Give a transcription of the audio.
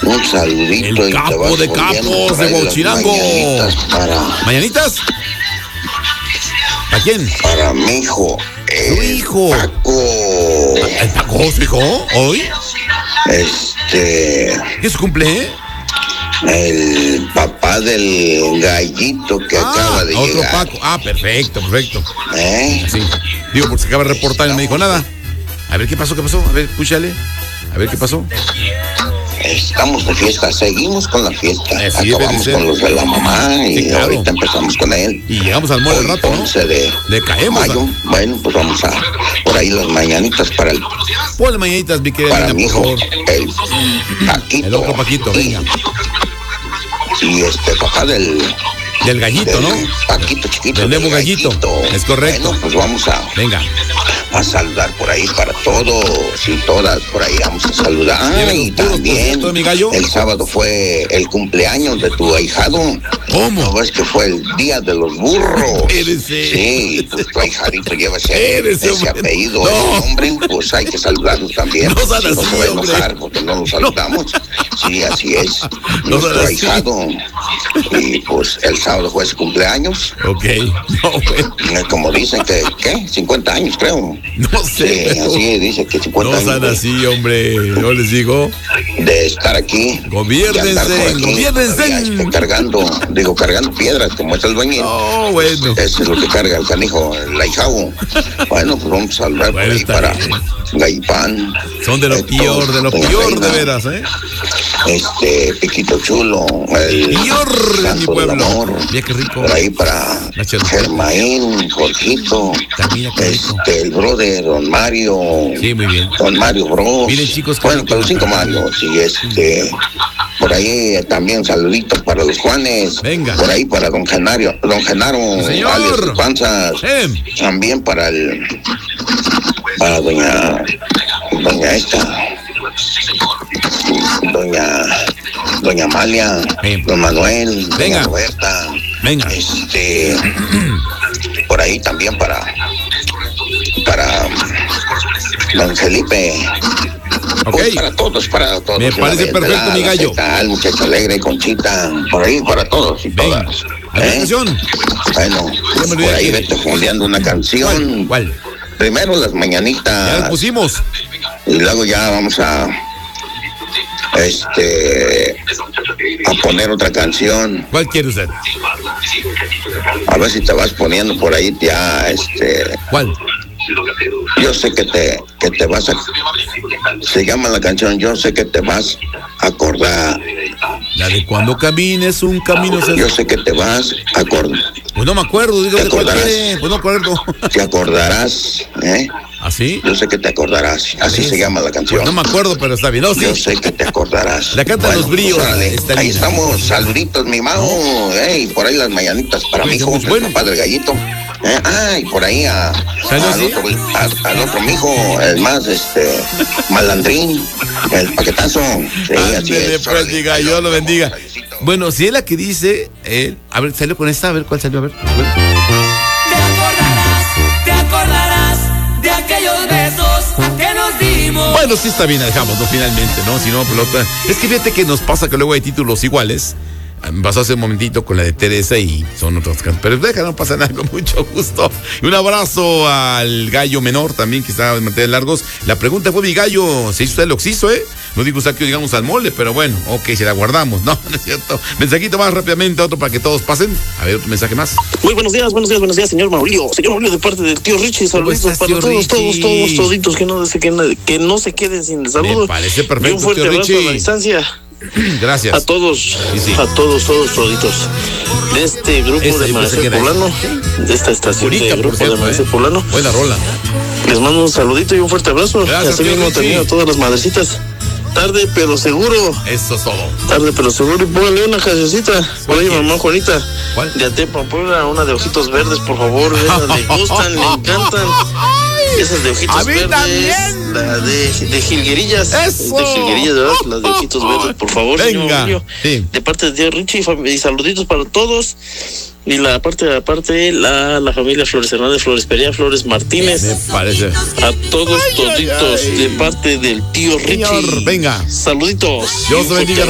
Un saludito. El capo de capos de Huachinango. ¿Mañanitas? ¿Para quién? Para mi hijo. Su hijo. Paco. ¿El Paco, su hijo? ¿Hoy? ¿Qué es su cumple? El papá del gallito que acaba de otro llegar. Paco. Perfecto. Sí. Digo, porque se acaba de reportar y no me dijo nada. A ver, ¿qué pasó? A ver, escúchale. A ver, ¿qué pasó? Estamos de fiesta, seguimos con la fiesta. Sí, acabamos con los de la mamá y claro. ahorita empezamos con él. Y llegamos al mall al rato, ¿no? 11 de mayo. Bueno, pues vamos a por ahí las mañanitas para el... Ponle mañanitas, mi querida. Para mi hijo, el Paquito. El otro Paquito, venga. Y papá del gallito, ¿no? Paquito chiquito. Del nuevo gallito. Es correcto. Bueno, pues vamos a saludar por ahí para todos y todas, por ahí vamos a saludar. Y también el sábado fue el cumpleaños de tu ahijado. ¿Cómo? ¿No ves que fue el día de los burros? Sí, tu ahijadito lleva ese apellido, ese nombre, pues hay que saludarnos también. No se va a enojar porque no lo saludamos. Sí, así es. Nuestro ahijado. Y pues el sábado fue su cumpleaños. Ok. Como dicen que, ¿qué? 50 años, creo. No sé. Sí, así dice que 50 años. No sean así, hombre. Yo les digo. De estar aquí. Gobiérnense. Cargando piedras, como es el bañil. Bueno. Eso es lo que carga el canijo, el ahijado. Bueno, pues vamos a hablar por ahí para Gaipán. Son de lo peor, de veras, Piquito Chulo. El peor de mi pueblo. Mira qué rico. Por ahí para Germain, Jorgito. El bro de Don Mario. Sí, muy bien. Don Mario Bros. Miren, chicos. Bueno, para los 5 Mario. Sí, por ahí también saluditos para los Juanes. Venga. Por ahí para Don Genaro, alias Sus Panzas. También para Doña Amalia, Don Manuel, Doña Roberta. Venga. Por ahí también para Don Felipe. Okay. Pues para todos. Me parece perfecto, mi gallo. El muchacho alegre, Conchita, por ahí para todos y todas. Canción. Bueno, por ahí vete fondeando una canción. ¿Cuál? Primero las mañanitas. Ya las pusimos. Y luego ya vamos a poner otra canción. ¿Cuál quiere usted? A ver si te vas poniendo por ahí ya, ¿Cuál? Yo sé que te vas a... Se llama la canción Yo sé que te vas a acordar. La de cuando camines un camino... Yo sé que te vas a acordar. Pues no me acuerdo, digo, ¿te acordarás? Pues no acuerdo. Te acordarás, ¿Así? Yo sé que te acordarás. Así se llama la canción. Pues no me acuerdo, pero está bien. No, sí. Yo sé que te acordarás. La cantan los bríos. Pues, ahí estamos, saluditos, mi Mao. Por ahí las mañanitas para mi hijo, el padre Gallito. Y por ahí al otro mijo, el más malandrín, el paquetazo. Sí, así es. Pues, diga, yo lo bendiga. Bueno, si es la que dice, a ver, salió con esta, a ver cuál salió, a ver. Te acordarás de aquellos besos que nos dimos. Bueno, sí está bien, dejámoslo finalmente, ¿no? Si no, pelota. Es que fíjate que nos pasa que luego hay títulos iguales. Me pasó hace un momentito con la de Teresa y son otras canciones. Pero deja, no pasa nada, con mucho gusto. Y un abrazo al gallo menor también, que está en manteles largos. La pregunta fue, mi gallo, ¿se hizo usted el oxiso, No digo usted que llegamos al mole, pero bueno, ok, se la guardamos. No, no es cierto. Mensajito más rápidamente, otro para que todos pasen. A ver, otro mensaje más. Muy buenos días, señor Maurilio. Señor Maurilio, de parte del tío Richie, saludos para todos, toditos, que no se queden sin el saludo. Me parece perfecto, y un fuerte abrazo a la distancia. Gracias. A todos, todos toditos. De este grupo de Amanecer Poblano, de esta estación de grupo de Amanecer Poblano. Buena rola. Les mando un saludito y un fuerte abrazo. Gracias, así mismo también a todas las madrecitas. Tarde pero seguro. Eso es todo. Tarde pero seguro. Y póngale una cancioncita. Por ahí, mamá Juanita. ¿Cuál? De Atepa, Puebla, una de Ojitos Verdes, por favor. Esas le gustan, le encantan. Esas de Ojitos Verdes. También. La de Jilguerillas. Eso. De Jilguerillas, ¿verdad? Las de Ojitos Verdes, por favor. Venga. Sí. De parte de tío Richie y saluditos para todos. Y la la familia Flores Hernández, Flores Perea, Flores Martínez. Me parece. A todos toditos de parte del tío Richie. Venga. Saluditos. Dios te bendiga.